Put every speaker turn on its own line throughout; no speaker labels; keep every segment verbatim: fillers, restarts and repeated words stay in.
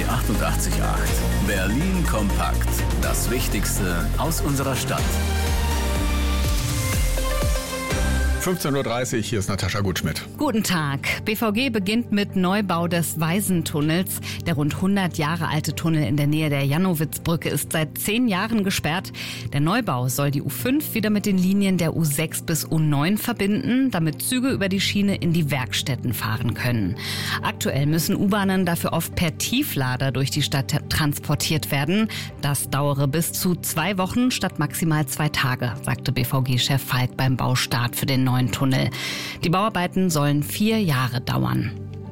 achtundachtzig Komma acht. Berlin kompakt. Das Wichtigste aus unserer Stadt.
fünfzehn Uhr dreißig, hier ist Natascha Gutschmidt.
Guten Tag. B V G beginnt mit Neubau des Waisentunnels. Der rund hundert Jahre alte Tunnel in der Nähe der Jannowitzbrücke ist seit zehn Jahren gesperrt. Der Neubau soll die U fünf wieder mit den Linien der U sechs bis U neun verbinden, damit Züge über die Schiene in die Werkstätten fahren können. Aktuell müssen U-Bahnen dafür oft per Tieflader durch die Stadt transportiert werden. Das dauere bis zu zwei Wochen statt maximal zwei Tage, sagte B V G-Chef Falk beim Baustart für den neuen Tunnel. Die Bauarbeiten sollen vier Jahre dauern.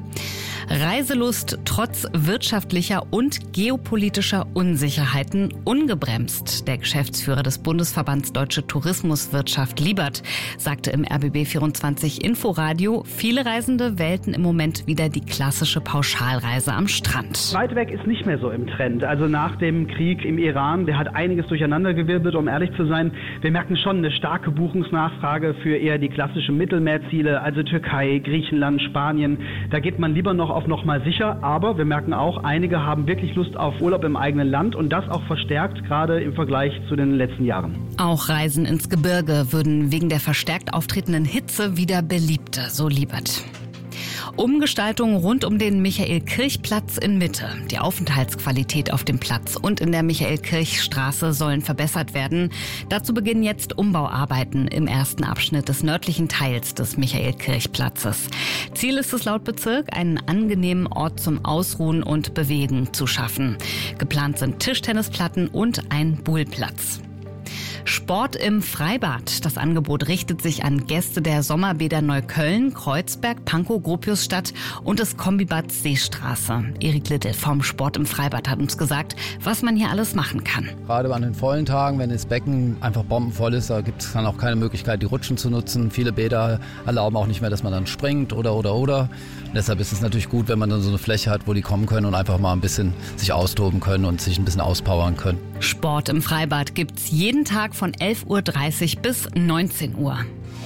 Reiselust trotz wirtschaftlicher und geopolitischer Unsicherheiten ungebremst. Der Geschäftsführer des Bundesverbands Deutsche Tourismuswirtschaft Liebert sagte im R B B vierundzwanzig Inforadio, viele Reisende wählten im Moment wieder die klassische Pauschalreise am Strand.
Weit weg ist nicht mehr so im Trend. Also nach dem Krieg im Iran, der hat einiges durcheinandergewirbelt, um ehrlich zu sein. Wir merken schon eine starke Buchungsnachfrage für eher die klassischen Mittelmeerziele, also Türkei, Griechenland, Spanien. Da geht man lieber noch auf nochmal sicher, aber wir merken auch, einige haben wirklich Lust auf Urlaub im eigenen Land und das auch verstärkt, gerade im Vergleich zu den letzten Jahren.
Auch Reisen ins Gebirge würden wegen der verstärkt auftretenden Hitze wieder beliebter, so Liebert. Umgestaltung rund um den Michael-Kirch-Platz in Mitte. Die Aufenthaltsqualität auf dem Platz und in der Michael-Kirch-Straße sollen verbessert werden. Dazu beginnen jetzt Umbauarbeiten im ersten Abschnitt des nördlichen Teils des Michael-Kirch-Platzes. Ziel ist es laut Bezirk, einen angenehmen Ort zum Ausruhen und Bewegen zu schaffen. Geplant sind Tischtennisplatten und ein Bullplatz. Sport im Freibad. Das Angebot richtet sich an Gäste der Sommerbäder Neukölln, Kreuzberg, Pankow, Gropiusstadt und des Kombibads Seestraße. Erik Littel vom Sport im Freibad hat uns gesagt, was man hier alles machen kann.
Gerade an den vollen Tagen, wenn das Becken einfach bombenvoll ist, da gibt es dann auch keine Möglichkeit, die Rutschen zu nutzen. Viele Bäder erlauben auch nicht mehr, dass man dann springt oder oder oder. Und deshalb ist es natürlich gut, wenn man dann so eine Fläche hat, wo die kommen können und einfach mal ein bisschen sich austoben können und sich ein bisschen auspowern können.
Sport im Freibad gibt's jeden Tag von elf Uhr dreißig bis neunzehn Uhr.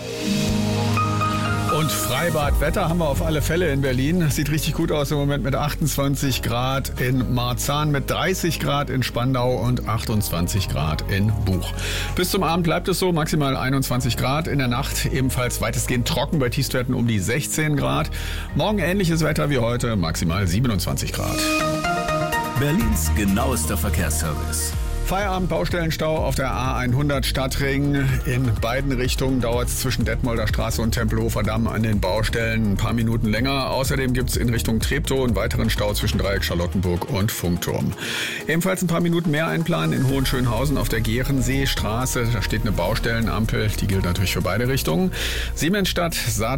Und Freibadwetter haben wir auf alle Fälle in Berlin. Sieht richtig gut aus im Moment mit achtundzwanzig Grad in Marzahn, mit dreißig Grad in Spandau und achtundzwanzig Grad in Buch. Bis zum Abend bleibt es so, maximal einundzwanzig Grad. In der Nacht ebenfalls weitestgehend trocken, bei Tiefstwerten um die sechzehn Grad. Morgen ähnliches Wetter wie heute, maximal siebenundzwanzig Grad.
Berlins genauester Verkehrsservice.
Feierabend, Baustellenstau auf der A hundert Stadtring. In beiden Richtungen dauert es zwischen Detmolder Straße und Tempelhofer Damm an den Baustellen ein paar Minuten länger. Außerdem gibt es in Richtung Treptow einen weiteren Stau zwischen Dreieck Charlottenburg und Funkturm. Ebenfalls ein paar Minuten mehr einplanen in Hohenschönhausen auf der Gehrenseestraße. Da steht eine Baustellenampel, die gilt natürlich für beide Richtungen. Siemensstadt, Saat